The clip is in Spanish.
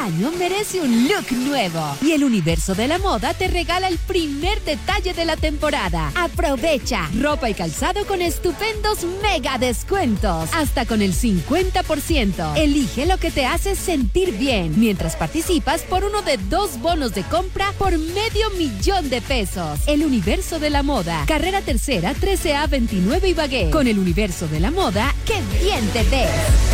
año merece un look nuevo. Y el Universo de la Moda te regala el primer detalle de la temporada. Aprovecha ropa y calzado con estupendos mega descuentos. Hasta con el 50%. Elige lo que te hace sentir bien. Mientras participas por uno de 2 bonos de compra por $500,000 El Universo de la Moda. Carrera Tercera, 13A 29 Ibagué. Con el Universo de la Moda, ¡qué bien te ves!